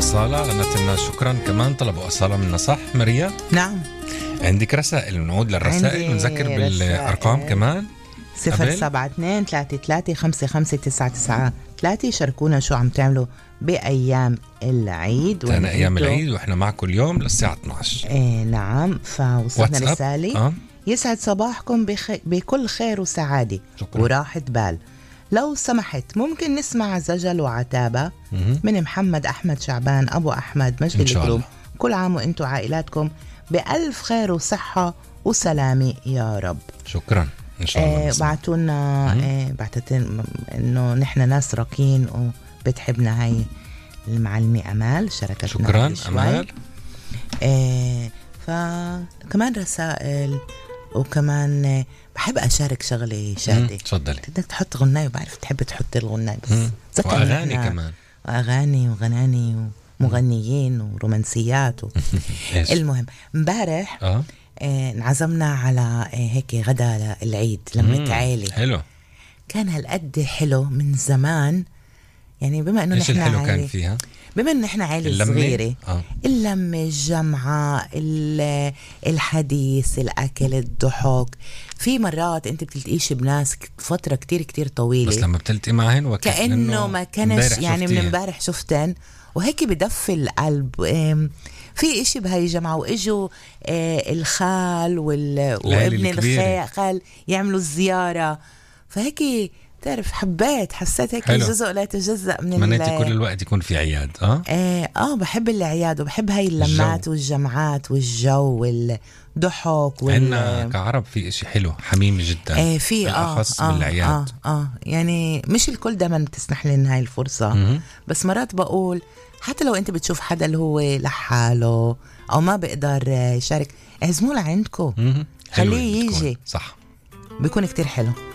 أصالة غنت لنا شكرا. كمان طلبوا أصالة منا صح مريا؟ نعم. عندك رسائل، نعود للرسائل ونذكر بالأرقام كمان. 072-33-55-993. شاركونا شو عم تعملوا بأيام العيد. أنا أيام العيد وإحنا معكم اليوم للساعة 12. نعم. فوصلنا رسالة يسعد صباحكم بكل خير وسعادة وراحة بال. لو سمحت ممكن نسمع زجل وعتابة من محمد أحمد شعبان أبو أحمد مجد القلوب. كل عام وإنتوا عائلاتكم بألف خير وصحة وسلامة يا رب. شكرا. إن شاء الله. بعتونا بعتتن إنه نحن ناس راقين وبتحبنا. هاي المعلمة أمال شاركتنا. شكرا أمال. فكمان رسائل وكمان بحب أشارك شغلة شادي. تفضلي. بدك تحط غناية وبعرف تحب تحط الغناية بس. وأغاني كمان. وأغاني وغناني ومغنيين ورومانسيات المهم امبارح انعزمنا على هيك غدا العيد لمة عائلة. حلو. كان هالقد حلو من زمان. يعني بما انه نحن الحلو كان فيها بما انه نحن عائلة صغيرة اللمة الجمعة الحديث الأكل الضحك. في مرات انت بتلتقيش بناس فترة كتير كتير طويلة بس لما بتلتقي معهن كأنه ما كانش يعني من امبارح شفتن وهيك بدفي القلب. في اشي بهاي الجمعة واجوا الخال وابن الخال يعملوا الزيارة. فهيك تعرف حسيت هيك جزء لا يتجزأ من انت كل الوقت يكون في عياد. بحب الأعياد وبحب هاي اللمات والجمعات والجو والضحك عنا كعرب في اشي حلو حميم جدا. في بالأخص بالأعياد. يعني مش الكل دائما بتسنح لنا هاي الفرصة. بس مرات بقول حتى لو انت بتشوف حدا اللي هو لحاله او ما بقدر يشارك اعزموه لعندكم خليه يجي. صح. بيكون كتير حلو.